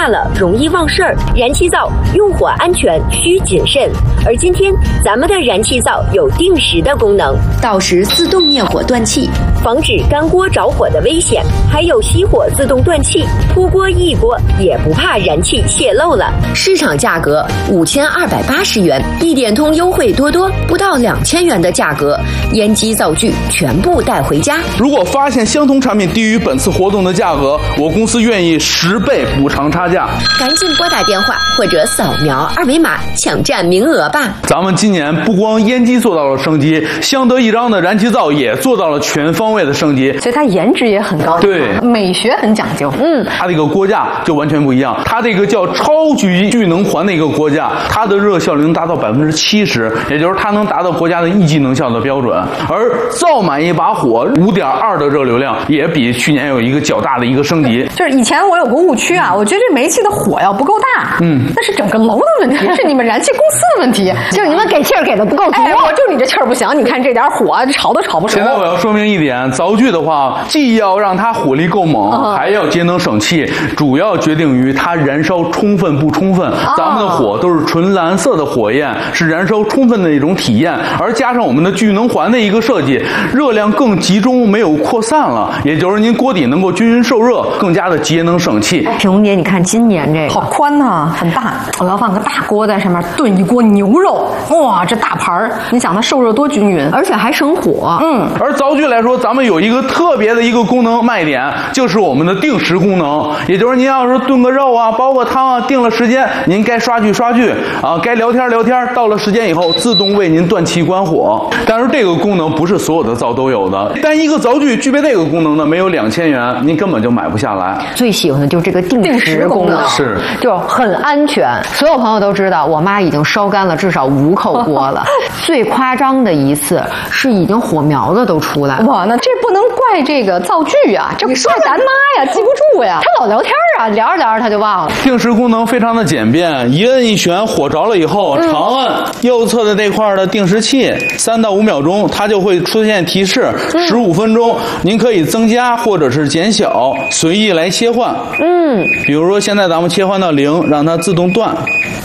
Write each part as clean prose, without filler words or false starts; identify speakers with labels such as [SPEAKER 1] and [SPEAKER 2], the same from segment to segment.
[SPEAKER 1] 大了容易忘事儿，燃气灶用火安全需谨慎。而今天咱们的燃气灶有定时的功能，
[SPEAKER 2] 到时自动灭火断气，
[SPEAKER 1] 防止干锅着火的危险，还有熄火自动断气，扑锅一锅也不怕燃气泄漏了。
[SPEAKER 2] 市场价格5280元，一点通优惠多多，不到2000元的价格，烟机灶具全部带回家。
[SPEAKER 3] 如果发现相同产品低于本次活动的价格，我公司愿意10倍补偿差价。
[SPEAKER 2] 赶紧拨打电话或者扫描二维码抢占名额吧。
[SPEAKER 3] 咱们今年不光烟机做到了升级，相得益彰的燃气灶也做到了全方位的升级，
[SPEAKER 4] 所以它颜值也很高，
[SPEAKER 3] 对，
[SPEAKER 4] 美学很讲究。
[SPEAKER 3] 它这个锅架就完全不一样，它这个叫超级聚能环的一个锅架，它的热效率能达到70%，也就是它能达到国家的1级能效的标准。而灶满一把火5.2的热流量也比去年有一个较大的一个升级。
[SPEAKER 4] 就是以前我有个误区啊，我觉得这煤气的火要不够大，那是整个楼的问题，是你们燃气公司的问题，就是你们给气儿给的不够足。我就你这气儿不行，你看这点火炒都炒不熟。
[SPEAKER 3] 现在我要说明一点，灶具的话，既要让它火力够猛，还要节能省气，主要决定于它燃烧充分不充分。咱们的火都是纯蓝色的火焰，是燃烧充分的一种体验，而加上我们的聚能环的一个设计，热量更集中，没有扩散了，也就是您锅底能够均匀受热，更加的节能省气。
[SPEAKER 2] 品红姐，你看今年这个
[SPEAKER 4] 好宽呐，很大，我要放个大锅在上面炖一锅牛肉，哇，这大盘儿，你想它受热多均匀，
[SPEAKER 2] 而且还省火。
[SPEAKER 3] 而灶具来说，咱们有一个特别的一个功能卖点，就是我们的定时功能，也就是您要是炖个肉啊，煲个汤啊，定了时间，您该刷剧刷剧啊，该聊天聊天，到了时间以后自动为您断气关火。但是这个功能不是所有的灶都有的，但一个灶具具备这个功能呢，没有2000元，您根本就买不下来。
[SPEAKER 2] 最喜欢的就是这个定时功能，
[SPEAKER 3] 是
[SPEAKER 2] 就很安全。所有朋友都知道，我妈已经烧干了至少5口锅了。最夸张的一次是已经火苗子都出来了。
[SPEAKER 4] 哇，那这不能怪这个灶具啊，这怪咱妈呀，记不住呀，她老聊天啊，聊着聊着她就忘了。
[SPEAKER 3] 定时功能非常的简便，一摁一旋，火着了以后，长摁右侧的这块的定时器，3到5秒钟，它就会出现提示，15分钟，您可以增加或者是减小，随意来切换。比如说现在咱们切换到0，让它自动断。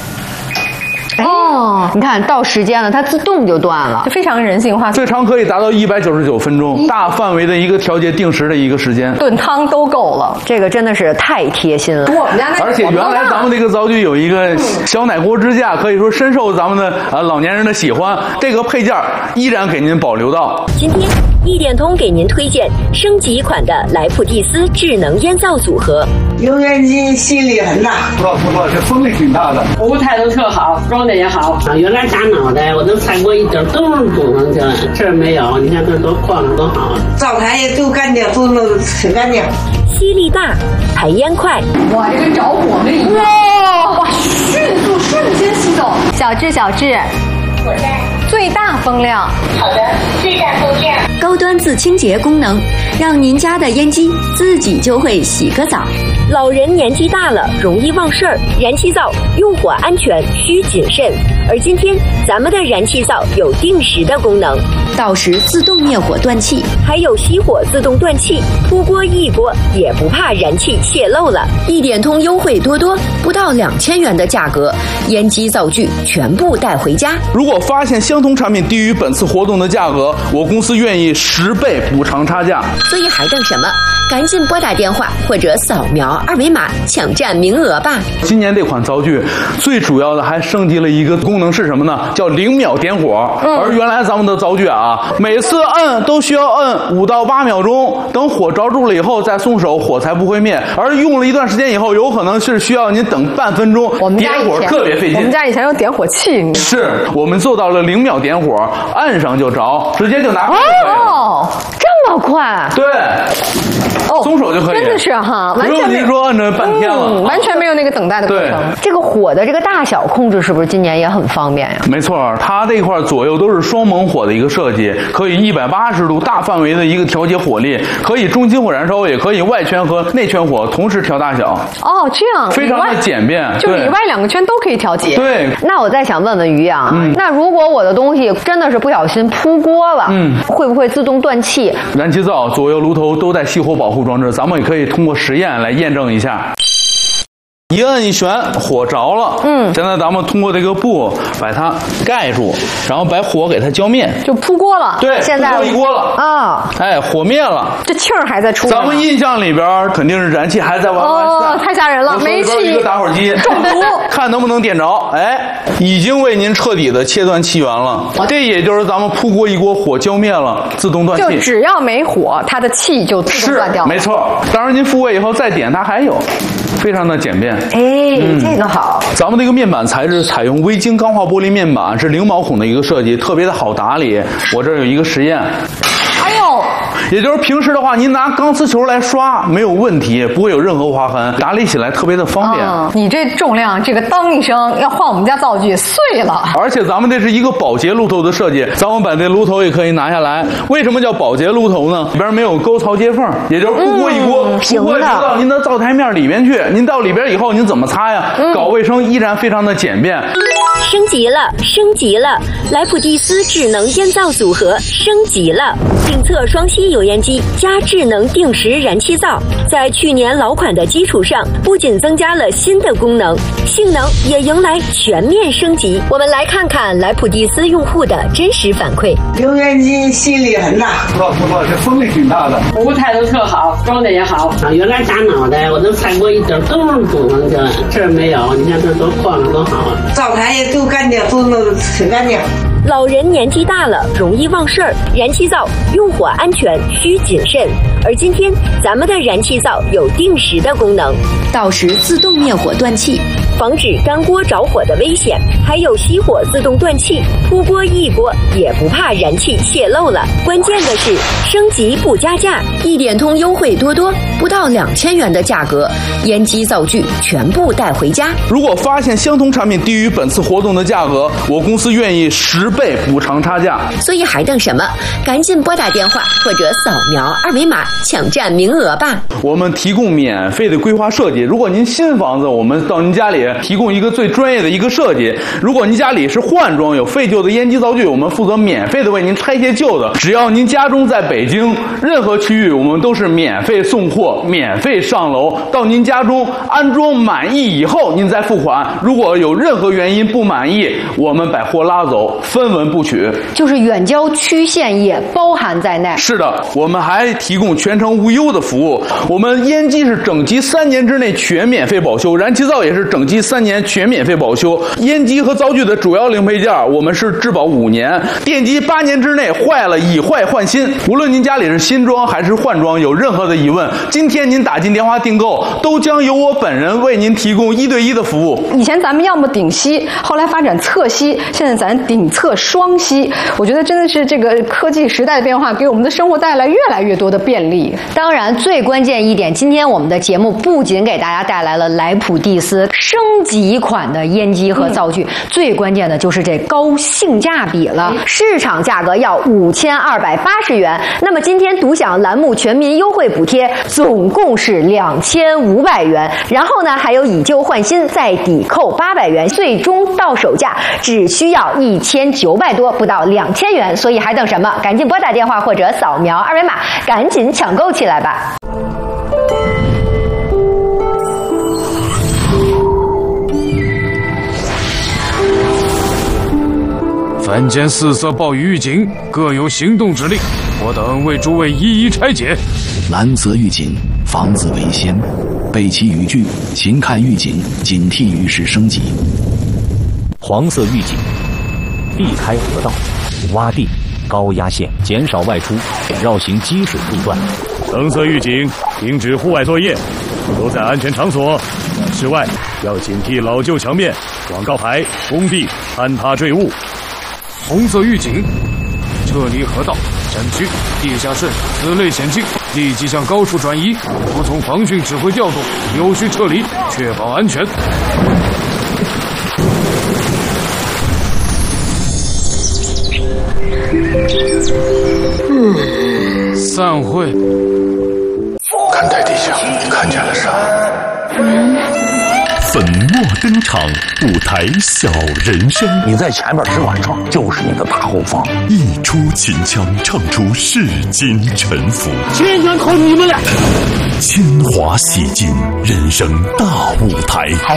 [SPEAKER 2] 哦，你看到时间了，它自动就断了，
[SPEAKER 4] 就非常人性化，
[SPEAKER 3] 最长可以达到199分钟，大范围的一个调节定时的一个时间，
[SPEAKER 4] 炖汤都够了。
[SPEAKER 2] 这个真的是太贴心了。
[SPEAKER 4] 我们家那，
[SPEAKER 3] 而且原来咱们这个灶具有一个小奶锅支架，可以说深受咱们的老年人的喜欢，这个配件依然给您保留到。
[SPEAKER 1] 今天一点通给您推荐升级款的莱普蒂斯智能烟灶组合。
[SPEAKER 5] 油烟机吸力很大，
[SPEAKER 6] 不错，这风力挺大的，
[SPEAKER 7] 服务态度特好，装的也好。原来打脑袋，我那菜锅一点都是堵上去了，这儿没有，你看这多晃着多好。
[SPEAKER 5] 灶台也都干净，都挺干净。
[SPEAKER 1] 吸力大，排烟快。
[SPEAKER 4] 哇，这跟着火没一样。哇，迅速瞬间吸走。小智，
[SPEAKER 8] 我在。
[SPEAKER 4] 最大风量。
[SPEAKER 8] 好的，最大风量。
[SPEAKER 2] 高端自清洁功能，让您家的烟机自己就会洗个澡。
[SPEAKER 1] 老人年纪大了容易忘事儿，燃气灶用火安全需谨慎。而今天咱们的燃气灶有定时的功能，
[SPEAKER 2] 到时自动灭火断气，
[SPEAKER 1] 还有熄火自动断气，扑锅一锅也不怕燃气泄漏了。
[SPEAKER 2] 一点通优惠多多，不到2000元的价格，烟机灶具全部带回家。
[SPEAKER 3] 如果发现相同产品低于本次活动的价格，我公司愿意10倍补偿差价。
[SPEAKER 2] 所以还等什么？赶紧拨打电话或者扫描二维码抢占名额吧。
[SPEAKER 3] 今年这款灶具最主要的还升级了一个功能是什么呢？叫0秒点火。而原来咱们的灶具啊，每次摁都需要摁5到8秒钟，等火着住了以后再松手，火才不会灭。而用了一段时间以后，有可能是需要您等半分钟，点火特别费劲。
[SPEAKER 4] 我们家以前有点火器，
[SPEAKER 3] 是我们做到了0秒点火，按上就着，直接就拿。
[SPEAKER 4] 哦，这么快？
[SPEAKER 3] 对。松手就可以，
[SPEAKER 4] 真的是哈，
[SPEAKER 3] 不用您说摁着半天了，
[SPEAKER 4] 完全没有那个等待的过程。
[SPEAKER 2] 这个火的这个大小控制是不是今年也很方便呀？
[SPEAKER 3] 没错，它这块左右都是双猛火的一个设计，可以180度大范围的一个调节火力，可以中心火燃烧，也可以外圈和内圈火同时调大小。
[SPEAKER 4] 哦，这样
[SPEAKER 3] 非常的简便，
[SPEAKER 4] 就里外2个圈都可以调节。
[SPEAKER 3] 对。
[SPEAKER 2] 那我再想问问于洋，那如果我的东西真的是不小心扑锅了，会不会自动断气？
[SPEAKER 3] 燃气灶左右炉头都带熄火保护装置，咱们也可以通过实验来验证一下。 一摁一旋，火着了。现在咱们通过这个布把它盖住，然后把火给它浇灭，
[SPEAKER 4] 就扑锅了。
[SPEAKER 3] 对，
[SPEAKER 4] 现在
[SPEAKER 3] 一锅了
[SPEAKER 4] 啊，
[SPEAKER 3] 哎，火灭了，
[SPEAKER 4] 这气儿还在出。
[SPEAKER 3] 咱们印象里边肯定是燃气还在往外散，
[SPEAKER 4] 太吓人了！煤气
[SPEAKER 3] 一个打火机
[SPEAKER 4] 中毒，
[SPEAKER 3] 看能不能点着。哎，已经为您彻底的切断气源了。这也就是咱们扑锅一锅，火浇灭了，自动断气。
[SPEAKER 4] 就只要没火，它的气就自动断掉了。
[SPEAKER 3] 没错。当然您复位以后再点，它还有，非常的简便。
[SPEAKER 2] 这个好。
[SPEAKER 3] 咱们这个面板材质采用微晶钢化玻璃面板，是0毛孔的一个设计，特别的好打理。我这儿有一个实验。
[SPEAKER 4] 哎呦，
[SPEAKER 3] 也就是平时的话，您拿钢丝球来刷没有问题，不会有任何划痕，打理起来特别的方便。
[SPEAKER 4] 你这重量，这个当一声要换我们家灶具碎了。
[SPEAKER 3] 而且咱们这是一个保洁炉头的设计，咱们把这炉头也可以拿下来。为什么叫保洁炉头呢？里边没有沟槽接缝，也就是不锅一锅，不会流到您的灶台面里面去。您到里边以后，您怎么擦呀？搞卫生依然非常的简便。
[SPEAKER 1] 升级了，升级了！莱普蒂斯智能烟灶组合升级了，定测双吸油烟机加智能定时燃气灶，在去年老款的基础上，不仅增加了新的功能，性能也迎来全面升级。我们来看看莱普蒂斯用户的真实反馈。
[SPEAKER 5] 油烟机吸力很大，
[SPEAKER 6] 不错，这风力挺大的，
[SPEAKER 7] 服务态度特好，装的也好。原来打脑袋我都踩过一点都是堵上去了，这儿没有，你看这都晃了多好啊！
[SPEAKER 5] 灶台也都干净，都弄得挺干净。
[SPEAKER 1] 老人年纪大了，容易忘事儿，燃气灶用火安全需谨慎。而今天咱们的燃气灶有定时的功能，
[SPEAKER 9] 到时自动灭火断气，
[SPEAKER 1] 防止干锅着火的危险，还有熄火自动断气，扑锅一锅也不怕燃气泄漏了。关键的是升级不加价，
[SPEAKER 9] 一点通优惠多多，不到2000元的价格，烟机灶具全部带回家。
[SPEAKER 3] 如果发现相同产品低于本次活动的价格，我公司愿意10倍补偿差价。
[SPEAKER 9] 所以还等什么？赶紧拨打电话或者扫描2维码抢占名额吧。
[SPEAKER 3] 我们提供免费的规划设计，如果您新房子，我们到您家里提供一个最专业的一个设计。如果您家里是换装有废旧的烟机灶具，我们负责免费的为您拆卸旧的。只要您家中在北京任何区域，我们都是免费送货，免费上楼到您家中安装满意以后，您再付款。如果有任何原因不满意，我们把货拉走，分文不取。
[SPEAKER 2] 就是远郊区县也包含在内。
[SPEAKER 3] 是的，我们还提供全程无忧的服务。我们烟机是整机3年之内全免费保修，燃气灶也是整机3年全免费保修。烟机和灶具的主要零配件，我们是质保5年，电机8年之内坏了以坏换新。无论您家里是新装还是换装，有任何的疑问，今天您打进电话订购，都将由我本人为您提供1对1的服务。
[SPEAKER 4] 以前咱们要么顶吸，后来发展侧吸，现在咱顶侧双吸。我觉得真的是这个科技时代的变化，给我们的生活带来越来越多的便利。
[SPEAKER 2] 当然，最关键一点，今天我们的节目不仅给大家带来了莱普蒂斯升级款的烟机和灶具，最关键的就是这高性价比了。市场价格要5280元，那么今天独享栏目全民优惠补贴，总共是2500元。然后呢，还有以旧换新再抵扣800元，最终到手价只需要1900多，不到2000元。所以还等什么？赶紧拨打电话或者扫描2维码，赶紧抢购起来吧。
[SPEAKER 10] 凡间4色暴雨预警，各有行动指令，我等为诸位一一拆解。
[SPEAKER 11] 蓝色预警，防自为先，备齐语句，勤看预警，警惕于时升级。
[SPEAKER 12] 黄色预警，避开河道、洼地、高压线，减少外出，绕行积水路段。
[SPEAKER 10] 橙色预警，停止户外作业，都在安全场所。室外要警惕老旧墙面、广告牌、工地坍塌坠物。红色预警，撤离河道、山区、地下室此类险境，立即向高处转移，服从防汛指挥调度，有序撤离，确保安全。散会。
[SPEAKER 13] 看台地下，你看见了啥？
[SPEAKER 11] 散
[SPEAKER 13] 粉墨登场，舞台小人生。
[SPEAKER 14] 你在前面是晚上，就是你的大后方。
[SPEAKER 13] 一出秦腔，唱出世间沉浮。
[SPEAKER 7] 千年靠你们俩。
[SPEAKER 13] 铅华洗尽，人生大舞台。
[SPEAKER 15] 还